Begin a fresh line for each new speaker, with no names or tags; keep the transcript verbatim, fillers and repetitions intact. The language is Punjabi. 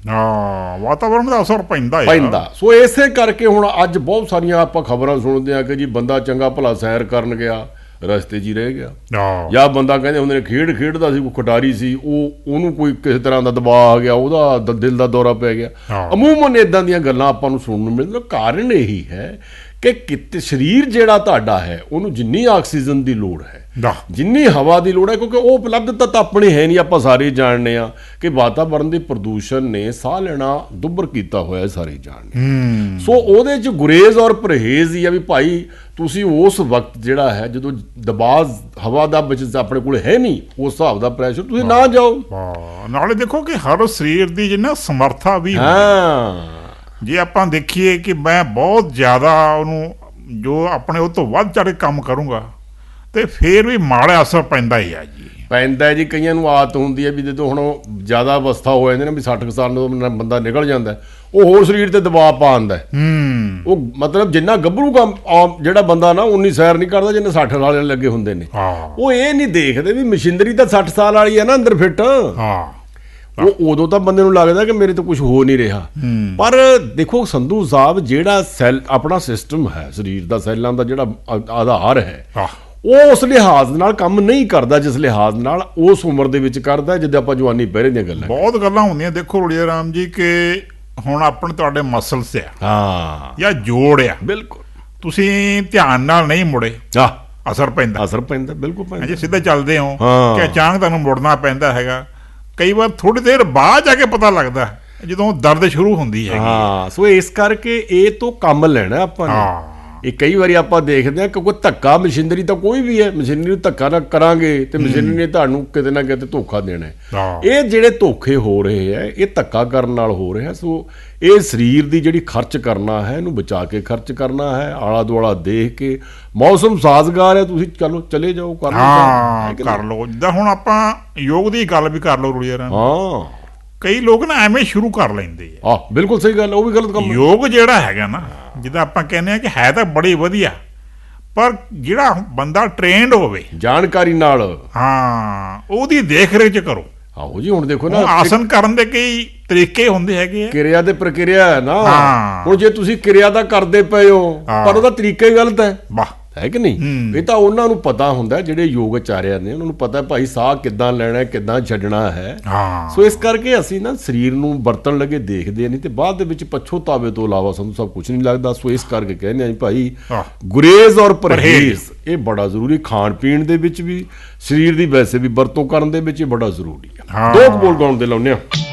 ਹਾਂ ਵਾਤਾਵਰਨ ਦਾ ਅਸਰ ਪੈਂਦਾ
ਪੈਂਦਾ। ਸੋ ਇਸੇ ਕਰਕੇ ਹੁਣ ਅੱਜ ਬਹੁਤ ਸਾਰੀਆਂ ਆਪਾਂ ਖਬਰਾਂ ਸੁਣਦੇ ਹਾਂ ਕਿ ਜੀ ਬੰਦਾ ਚੰਗਾ ਭਲਾ ਸੈਰ ਕਰਨ ਗਿਆ, ਰਸਤੇ 'ਚ ਹੀ ਰਹਿ ਗਿਆ, ਜਾਂ ਬੰਦਾ ਕਹਿੰਦੇ ਹੁੰਦੇ ਨੇ ਖੇਡ ਖੇਡਦਾ ਸੀ, ਕੋਈ ਖਿਡਾਰੀ ਸੀ, ਉਹ ਉਹਨੂੰ ਕੋਈ ਕਿਸੇ ਤਰ੍ਹਾਂ ਦਾ ਦਬਾਅ ਆ ਗਿਆ, ਉਹਦਾ ਦਿਲ ਦਾ ਦੌਰਾ ਪੈ ਗਿਆ। ਅਮੂਮਨ ਇੱਦਾਂ ਦੀਆਂ ਗੱਲਾਂ ਆਪਾਂ ਨੂੰ ਸੁਣਨ ਨੂੰ ਮਿਲਦੀਆਂ। ਕਾਰਨ ਇਹੀ ਹੈ ਕਿ ਕਿਤੇ ਸਰੀਰ ਜਿਹੜਾ ਤੁਹਾਡਾ ਹੈ ਉਹਨੂੰ ਜਿੰਨੀ ਆਕਸੀਜਨ ਦੀ ਲੋੜ ਹੈ, ਜਿੰਨੀ ਹਵਾ ਦੀ ਲੋੜ ਹੈ, ਕਿਉਂਕਿ ਉਹ ਉਪਲਬਧਤਾ ਤਾਂ ਆਪਣੀ ਹੈ ਨਹੀਂ। ਆਪਾਂ ਸਾਰੇ ਜਾਣਦੇ ਹਾਂ ਕਿ ਵਾਤਾਵਰਨ ਦੇ ਪ੍ਰਦੂਸ਼ਣ ਨੇ ਸਾਹ ਲੈਣਾ ਦੁੱਬਰ ਕੀਤਾ ਹੋਇਆ, ਸਾਰੇ ਜਾਣਦੇ। ਸੋ ਉਹਦੇ 'ਚ ਗੁਰੇਜ਼ ਔਰ ਪਰਹੇਜ਼ ਹੀ ਆ ਵੀ ਭਾਈ ਤੁਸੀਂ ਉਸ ਵਕਤ ਜਿਹੜਾ ਹੈ ਜਦੋਂ ਦਬਾਅ ਹਵਾ ਦਾ ਵਿੱਚ ਆਪਣੇ ਕੋਲ ਹੈ ਨਹੀਂ, ਉਸ ਹਿਸਾਬ ਦਾ ਪ੍ਰੈਸ਼ਰ, ਤੁਸੀਂ ਨਾ ਜਾਓ।
ਨਾਲੇ ਦੇਖੋ ਕਿ ਹਰ ਸਰੀਰ ਦੀ ਜਿੰਨਾ ਸਮਰੱਥਾ ਵੀ, ਜੇ ਆਪਾਂ ਦੇਖੀਏ ਕਿ ਮੈਂ ਬਹੁਤ ਜ਼ਿਆਦਾ ਉਹਨੂੰ ਜੋ ਆਪਣੇ ਉਹ ਤੋਂ ਵੱਧ ਚੜ੍ਹ ਕੇ ਕੰਮ ਕਰੂੰਗਾ ਤੇ ਫਿਰ ਵੀ ਮਾੜਾ ਅਸਰ ਪੈਂਦਾ ਹੀ ਆ ਜੀ,
ਪੈਂਦਾ ਜੀ। ਕਈਆਂ ਨੂੰ ਆਦਤ ਹੁੰਦੀ ਹੈ ਵੀ ਜਦੋਂ ਹੁਣ ਜ਼ਿਆਦਾ ਅਵਸਥਾ ਹੋ ਜਾਂਦੀ ਨਾ ਵੀ ਸੱਠ ਕੁ ਸਾਲ ਨੂੰ ਬੰਦਾ ਨਿਕਲ ਜਾਂਦਾ, ਉਹ ਹੋਰ ਸਰੀਰ ਤੇ ਦਬਾਅ ਪਾ ਦਿੰਦਾ। ਉਹ ਮਤਲਬ ਜਿੰਨਾ ਗੱਭਰੂ ਕੰਮ ਜਿਹੜਾ ਬੰਦਾ ਨਾ ਉਨੀ ਸੈਰ ਨਹੀਂ ਕਰਦਾ ਜਿੰਨੇ ਸੱਠ ਵਾਲੇ ਲੱਗੇ ਹੁੰਦੇ ਨੇ। ਉਹ ਇਹ ਨਹੀਂ ਦੇਖਦੇ ਵੀ ਮਸ਼ੀਨਰੀ ਤਾਂ ਸੱਠ ਸਾਲ ਵਾਲੀ ਹੈ ਨਾ ਅੰਦਰ ਫਿੱਟ। ਉਹ ਉਦੋਂ ਤਾਂ ਬੰਦੇ ਨੂੰ ਲੱਗਦਾ ਕਿ ਮੇਰੇ ਤੋਂ ਕੁਝ ਹੋ ਨਹੀਂ ਰਿਹਾ। ਪਰ ਦੇਖੋ ਸੰਧੂ ਸਾਹਿਬ, ਜਿਹੜਾ ਸੈੱਲ ਆਪਣਾ ਸਿਸਟਮ ਹੈ ਸਰੀਰ ਦਾ, ਸੈੱਲਾਂ ਦਾ ਜਿਹੜਾ ਆਧਾਰ ਹੈ, ਉਹ ਉਸ ਲਿਹਾਜ਼ ਨਾਲ ਕੰਮ ਨਹੀਂ ਕਰਦਾ ਜਿਸ ਲਿਹਾਜ਼ ਨਾਲ ਉਸ ਉਮਰ ਦੇ ਵਿੱਚ ਕਰਦਾ ਜਦੋਂ ਆਪਾਂ ਜਵਾਨੀ ਪਹਿਰੇ ਦੀਆਂ ਗੱਲਾਂ।
ਬਹੁਤ ਗੱਲਾਂ ਹੁੰਦੀਆਂ ਦੇਖੋ ਰੋੜੀਆ ਰਾਮ ਜੀ, ਕਿ ਹੁਣ ਆਪਣੇ ਤੁਹਾਡੇ ਮਸਲਸ ਆ, ਹਾਂ, ਜਾਂ ਜੋੜ ਆ, ਬਿਲਕੁਲ ਤੁਸੀਂ ਧਿਆਨ ਨਾਲ ਨਹੀਂ ਮੁੜੇ, ਅਸਰ ਪੈਂਦਾ, ਅਸਰ ਪੈਂਦਾ, ਬਿਲਕੁਲ ਪੈਂਦਾ। ਜੇ ਸਿੱਧੇ ਚੱਲਦੇ ਹੋ ਕਿ ਅਚਾਨਕ ਤੁਹਾਨੂੰ ਮੁੜਨਾ ਪੈਂਦਾ ਹੈਗਾ, ਕਈ ਵਾਰ ਥੋੜੀ ਦੇਰ ਬਾਅਦ ਜਾ ਕੇ ਪਤਾ ਲੱਗਦਾ ਜਦੋਂ ਦਰਦ ਸ਼ੁਰੂ ਹੁੰਦੀ ਹੈ।
ਹਾਂ, ਸੋ ਇਸ ਕਰਕੇ ਇਹ ਤੋਂ ਕੰਮ ਲੈਣਾ ਆਪਾਂ ਨੇ। ਇਹ ਕਈ ਵਾਰੀ ਆਪਾਂ ਦੇਖਦੇ ਹਾਂ ਕਿ ਕੋਈ ਧੱਕਾ, ਮਸ਼ੀਨਰੀ ਤਾਂ ਕੋਈ ਵੀ ਹੈ, ਮਸ਼ੀਨਰੀ ਨੂੰ ਧੱਕਾ ਨਾ ਕਰਾਂਗੇ ਤੇ ਮਸ਼ੀਨਰੀ ਨੇ ਤੁਹਾਨੂੰ ਕਿਤੇ ਨਾ ਕਿਤੇ ਧੋਖਾ ਦੇਣਾ। ਇਹ ਜਿਹੜੇ ਧੋਖੇ ਹੋ ਰਹੇ ਹੈ, ਇਹ ਧੱਕਾ ਕਰਨ ਨਾਲ ਹੋ ਰਿਹਾ। ਸੋ ਇਹ ਸਰੀਰ ਦੀ ਜਿਹੜੀ ਖਰਚ ਕਰਨਾ ਹੈ, ਇਹਨੂੰ ਬਚਾ ਕੇ ਖਰਚ ਕਰਨਾ ਹੈ, ਆਲਾ ਦੁਆਲਾ ਦੇਖ ਕੇ। ਮੌਸਮ ਸਾਜ਼ਗਾਰ ਹੈ, ਤੁਸੀਂ ਚਲੋ ਚਲੇ ਜਾਓ, ਕਰ ਲਓ,
ਕਰ ਲਓ। ਜਿੱਦਾਂ ਹੁਣ ਆਪਾਂ ਯੋਗ ਦੀ ਗੱਲ ਵੀ ਕਰ ਲਓ ਰੁੜੀਆ ਰਾਮ।
ਹਾਂ,
ਕਈ ਲੋਕ ਨਾ ਐਵੇਂ ਸ਼ੁਰੂ ਕਰ ਲੈਂਦੇ ਆ।
ਆਹ ਬਿਲਕੁਲ ਸਹੀ ਗੱਲ, ਉਹ ਵੀ ਗਲਤ ਕੰਮ।
ਯੋਗ ਜਿਹੜਾ ਹੈਗਾ ਨਾ, ਜਿੱਦਾਂ ਆਪਾਂ ਕਹਿੰਦੇ ਆ ਕਿ ਹੈ ਤਾਂ ਬੜੀ ਵਧੀਆ, ਪਰ ਜਿਹੜਾ ਬੰਦਾ ਟ੍ਰੇਨਡ ਹੋਵੇ ਜਾਣਕਾਰੀ ਨਾਲ, ਹਾਂ, ਉਹਦੀ ਦੇਖ ਰੇਖ ਚ ਕਰੋ। ਆਹੋ ਜੀ, ਹੁਣ ਦੇਖੋ ਨਾ, ਆਸਨ ਕਰਨ ਦੇ ਕਈ ਤਰੀਕੇ ਹੁੰਦੇ ਹੈਗੇ ਆ, ਕਿਰਿਆ ਤੇ ਪ੍ਰਕਿਰਿਆ ਹੈ ਨਾ। ਹੁਣ ਜੇ ਤੁਸੀਂ ਕਿਰਿਆ ਦਾ ਕਰਦੇ ਪਏ ਹੋ ਪਰ ਉਹਦਾ ਤਰੀਕਾ ਹੀ ਗਲਤ ਹੈ, ਵਾਹ, ਹੈ ਕਿ ਨਹੀਂ? ਇਹ ਤਾਂ ਉਹਨਾਂ ਨੂੰ ਪਤਾ ਹੁੰਦਾ ਜਿਹੜੇ ਯੋਗ ਆਚਾਰਿਆ ਨੇ, ਉਹਨਾਂ ਨੂੰ ਪਤਾ ਭਾਈ ਸਾਹ ਕਿੱਦਾਂ ਲੈਣਾ, ਕਿੱਦਾਂ ਛੱਡਣਾ ਹੈ। ਸੋ ਇਸ ਕਰਕੇ ਅਸੀਂ ਨਾ ਸਰੀਰ ਨੂੰ ਵਰਤਣ ਲੱਗੇ ਦੇਖਦੇ ਨਹੀਂ ਤੇ ਬਾਅਦ ਦੇ ਵਿੱਚ ਪਛਤਾਵੇ ਤੋਂ ਇਲਾਵਾ ਸਾਨੂੰ ਸਭ ਕੁਝ ਨਹੀਂ ਲੱਗਦਾ। ਸੋ ਇਸ ਕਰਕੇ ਕਹਿੰਦੇ ਆ ਭਾਈ ਗੁਰੇਜ਼ ਔਰ ਪਰਹੇਜ਼ ਇਹ ਬੜਾ ਜ਼ਰੂਰੀ, ਖਾਣ ਪੀਣ ਦੇ ਵਿੱਚ ਵੀ, ਸਰੀਰ ਦੀ ਵੈਸੇ ਵੀ ਵਰਤੋਂ ਕਰਨ ਦੇ ਵਿੱਚ ਇਹ ਬੜਾ ਜ਼ਰੂਰੀ ਹੈ। ਦੋ ਕੁ ਬੋਲ ਗਾਉਣ ਦੇ ਲਾਉਂਦੇ ਆ।